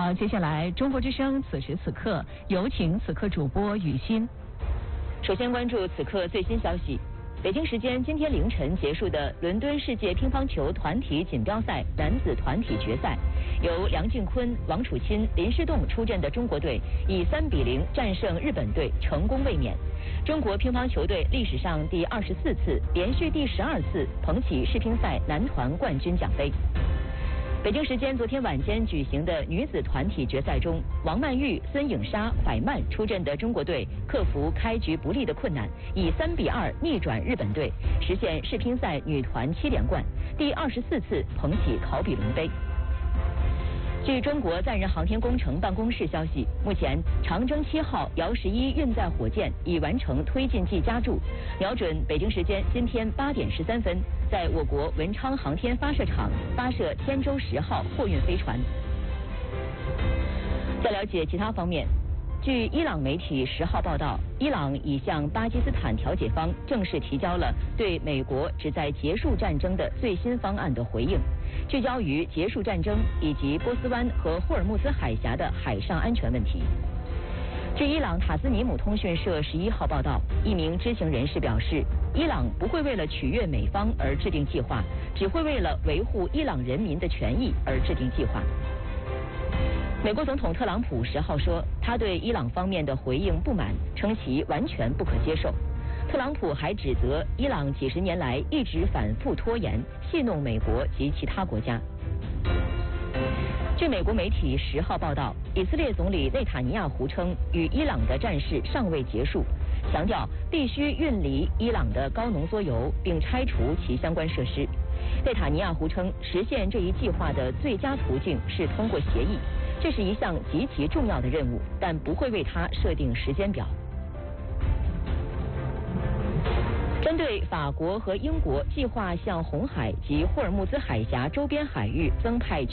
好，接下来中国之声此时此刻有请此刻主播雨欣。 首先关注此刻最新消息。北京时间今天凌晨结束的伦敦世界乒乓球团体锦标赛男子团体决赛，由梁靖昆、王楚钦、林诗栋出阵的中国队以3-0战胜日本队，成功卫冕。中国乒乓球队历史上第24次，连续第12次捧起世乒赛男团冠军奖杯。北京时间昨天晚间举行的女子团体决赛中，王曼玉、孙颖莎、蒯曼出阵的中国队克服开局不利的困难，以3-2逆转日本队，实现世乒赛女团7连冠，第24次捧起考比伦杯。据中国载人航天工程办公室消息，目前长征7号遥11运载火箭已完成推进剂加注，瞄准北京时间今天8点13分，在我国文昌航天发射场发射天舟10号货运飞船。再了解其他方面，据伊朗媒体10号报道，伊朗已向巴基斯坦调解方正式提交了对美国旨在结束战争的最新方案的回应，聚焦于结束战争以及波斯湾和霍尔木兹海峡的海上安全问题。据伊朗塔斯尼姆通讯社11号报道，一名知情人士表示，伊朗不会为了取悦美方而制定计划，只会为了维护伊朗人民的权益而制定计划。美国总统特朗普10号说，他对伊朗方面的回应不满，称其完全不可接受。特朗普还指责伊朗几十年来一直反复拖延，戏弄美国及其他国家。据美国媒体10号报道，以色列总理内塔尼亚胡称，与伊朗的战事尚未结束，强调必须运离伊朗的高浓缩铀，并拆除其相关设施。内塔尼亚胡称，实现这一计划的最佳途径是通过协议，这是一项极其重要的任务，但不会为它设定时间表。针对法国和英国计划向红海及霍尔木兹海峡周边海域增派